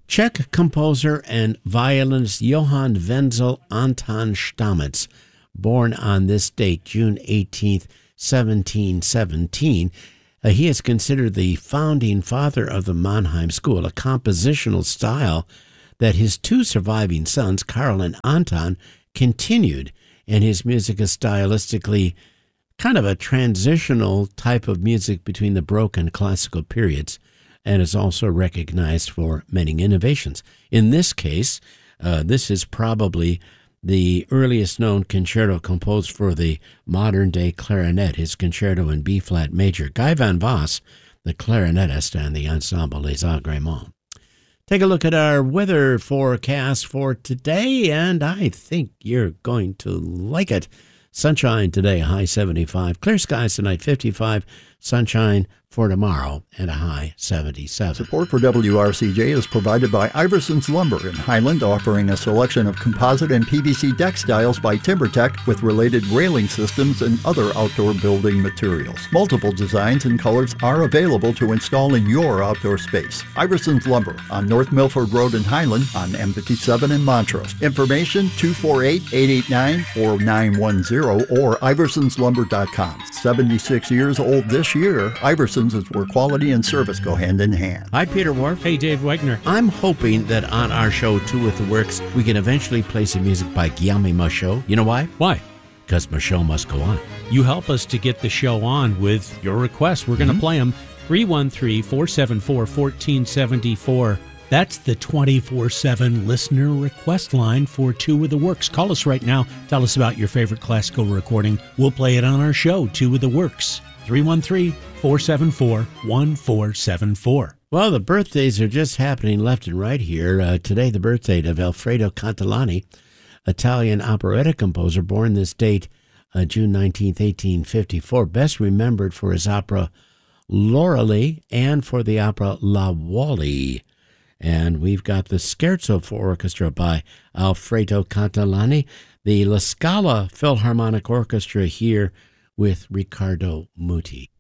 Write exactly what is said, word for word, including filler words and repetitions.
Czech composer and violinist Johann Wenzel Anton Stamitz, born on this date, June eighteenth, seventeen seventeen. Uh, he is considered the founding father of the Mannheim School, a compositional style that his two surviving sons, Karl and Anton, continued, and his music is stylistically kind of a transitional type of music between the Baroque and classical periods, and is also recognized for many innovations. In this case, uh, this is probably the earliest known concerto composed for the modern-day clarinet, his concerto in B-flat major. Guy Van Voss, the clarinetist, and the Ensemble Les Agréments. Take a look at our weather forecast for today, and I think you're going to like it. Sunshine today, a high seventy-five. Clear skies tonight, fifty-five. Sunshine for tomorrow, and a high seventy-seven. Support for W R C J is provided by Iverson's Lumber in Highland, offering a selection of composite and P V C deck styles by TimberTech with related railing systems and other outdoor building materials. Multiple designs and colors are available to install in your outdoor space. Iverson's Lumber on North Milford Road in Highland, on M fifty-seven in Montrose. Information two four eight, eight eight nine, four nine one zero or iversons lumber dot com. seventy-six years old this year, Iverson's is where quality and service go hand in hand. Hi, Peter Wharf. Hey, Dave Wegner. I'm hoping that on our show, Two with the Works, we can eventually play some music by Guillaume Michaud. You know why? Why? Because Michaud must go on. You help us to get the show on with your requests. We're going to mm-hmm. play them. three one three, four seven four, one four seven four. That's the twenty-four seven listener request line for Two with the Works. Call us right now. Tell us about your favorite classical recording. We'll play it on our show, Two with the Works. three one three, four seven four, one four seven four. Well, the birthdays are just happening left and right here. Uh, today, the birthday of Alfredo Catalani, Italian operetta composer, born this date, uh, June nineteenth, eighteen fifty-four. Best remembered for his opera Lorelei and for the opera La Wally. And we've got the Scherzo for Orchestra by Alfredo Catalani, the La Scala Philharmonic Orchestra here with Riccardo Muti.